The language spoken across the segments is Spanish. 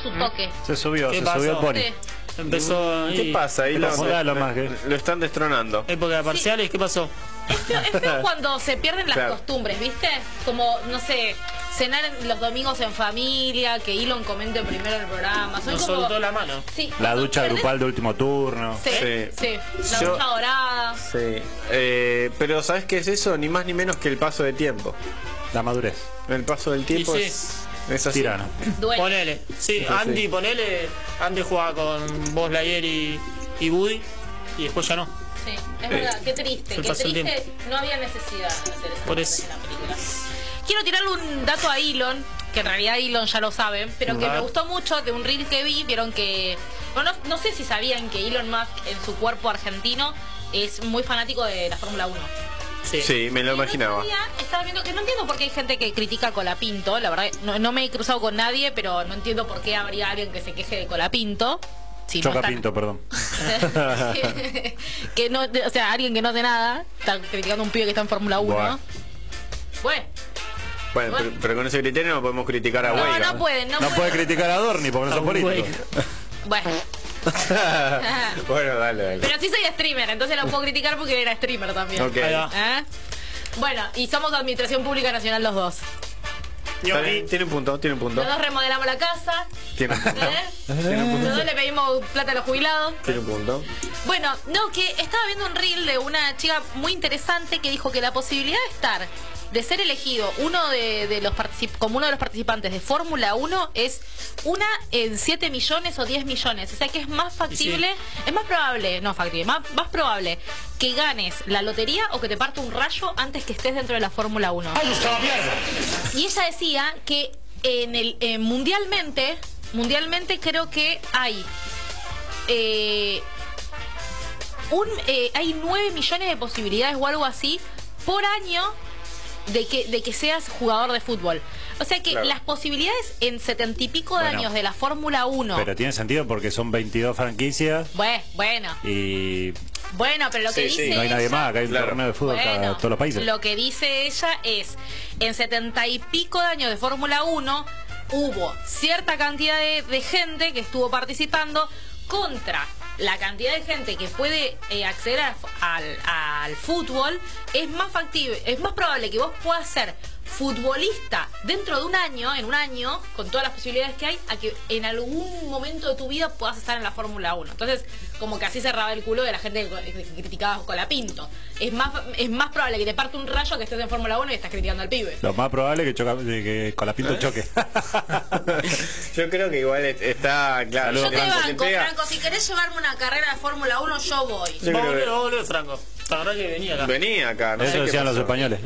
su toque. Se subió el pony. Sí. Empezó ahí. ¿Qué pasa? Ahí lo están destronando. Época de parciales, ¿qué pasó? Es feo cuando se pierden las costumbres, ¿viste? Como, no sé, cenar los domingos en familia, que Elon comente primero el programa. Nos soltó la mano. Sí, La ducha grupal de último turno. Sí. La ducha dorada. Sí. Pero ¿sabes qué es eso? Ni más ni menos que el paso de tiempo. La madurez. El paso del tiempo Y es así. Tirano. Duele. Ponele. Sí, Andy, ponele. Andy jugaba con Buzz Lightyear y Woody. Y después ya no. Sí, es verdad, qué triste, no había necesidad de hacer esa Por cosa en la película. Quiero tirarle un dato a Elon, que en realidad Elon ya lo sabe, pero que me gustó mucho de un reel que vi. Vieron que, bueno, no sé si sabían que Elon Musk en su cuerpo argentino es muy fanático de la Fórmula 1. Sí, me lo imaginaba. Estaba viendo que no entiendo por qué hay gente que critica a Colapinto, la verdad no me he cruzado con nadie, pero no entiendo por qué habría alguien que se queje de Colapinto. Si Chocapinto, perdón. Que no, o sea, alguien que no hace nada está criticando a un pibe que está en Fórmula 1. Bueno, pero con ese criterio no podemos criticar a Weiga. No pueden. No puede criticar a Dorni porque no son políticos. Bueno. Bueno, dale. Pero sí soy streamer, entonces lo puedo criticar porque era streamer también. Okay. Bueno, y somos Administración Pública Nacional los dos. Tiene un punto. Los dos remodelamos la casa. Tiene un punto. Los dos le pedimos plata a los jubilados. Tiene un punto. Bueno, no, que estaba viendo un reel de una chica muy interesante que dijo que la posibilidad de ser elegido como uno de los participantes de Fórmula 1 es una en 7 millones o 10 millones. O sea que es más factible, es más probable, más probable que ganes la lotería o que te parta un rayo antes que estés dentro de la Fórmula 1. Y ella decía que mundialmente creo que hay hay 9 millones de posibilidades o algo así por año de que seas jugador de fútbol. O sea que las posibilidades en 70 y pico de años de la Fórmula 1. Pero tiene sentido porque son 22 franquicias. Bueno. Y pero lo que dice no hay nadie más, acá hay un torneo de fútbol para todos los países. Lo que dice ella es, en 70 y pico de años de Fórmula 1 hubo cierta cantidad de gente que estuvo participando contra la cantidad de gente que puede acceder al fútbol. Es más factible, es más probable que vos puedas ser futbolista dentro de en un año, con todas las posibilidades que hay, a que en algún momento de tu vida puedas estar en la Fórmula 1. Entonces, como que así cerraba el culo de la gente que criticaba a Colapinto. Es más probable que te parte un rayo que estés en Fórmula 1 y estás criticando al pibe. Lo más probable es que Colapinto choque. Yo creo que igual está claro. Yo te banco, Franco, si querés llevarme una carrera de Fórmula 1, yo voy. Vamos, Franco. La verdad que venía acá. No Eso decían los españoles.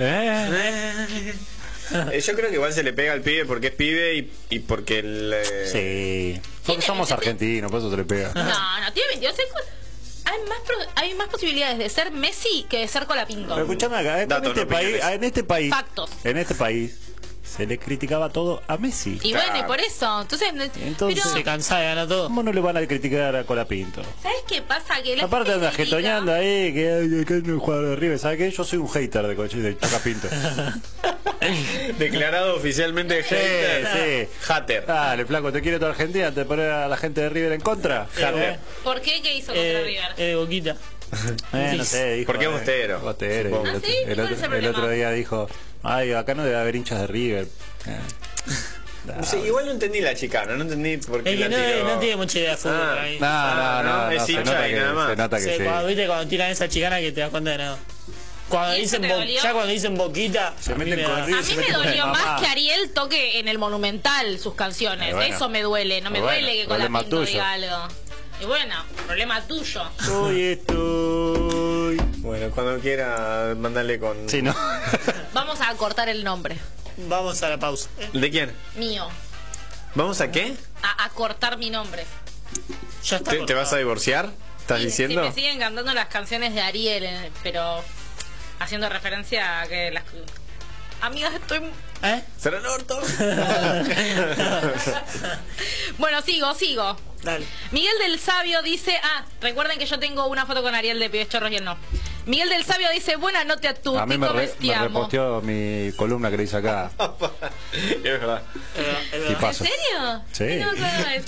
Yo creo que igual se le pega al pibe porque es pibe y porque sí. Porque somos argentinos, por eso se le pega. No, tiene 22. Hay más posibilidades de ser Messi que de ser Colapinto. Pero escuchame acá, en este país Factos. En este país se le criticaba todo a Messi. Y bueno, y por eso. Entonces se cansa de ganar todo. ¿Cómo no le van a criticar a Colapinto? ¿Sabes qué pasa? Que aparte anda jetoñando ahí, que no es jugador de River. ¿Sabes qué? Yo soy un hater de Chocapinto. Declarado oficialmente hater. Sí. Hater. Dale, flaco, ¿te quiere toda Argentina? ¿Te pone a la gente de River en contra? Hater. ¿Por qué? ¿Qué hizo contra River? Boquita. No sé, dijo. ¿Por qué Bostero? Bostero. ¿Ah, sí? El otro día dijo, ay, acá no debe haber hinchas de River. Sí, igual no entendí la chicana, no entendí por qué la tiró. No tiene mucha idea de fútbol ahí. No, es hincha y nada más. Se nota que sí. Cuando tiran esa chicana que te das cuenta de nada. Cuando dicen boquita, se meten con a mí me dolió más que Ariel toque en el Monumental sus canciones. Bueno. Eso me duele, no me duele que Colapinto diga algo. Y bueno, problema tuyo. Estoy. Bueno, cuando quiera, mándale con... Sí, ¿no? Vamos a cortar el nombre. Vamos a la pausa. ¿De quién? Mío. ¿Vamos a qué? A cortar mi nombre. Ya está. ¿Te vas a divorciar? ¿Estás diciendo? Sí, me siguen cantando las canciones de Ariel, pero haciendo referencia a que las... Amigas, estoy... ¿Será el orto? Bueno, sigo. Dale. Miguel del Sabio dice... recuerden que yo tengo una foto con Ariel de Pibes Chorros y él no. Miguel del Sabio dice, buena noche a tu A mí me vestiamo. reposteó mi columna que le hice acá. Es verdad. Y paso. ¿En serio? Sí. No,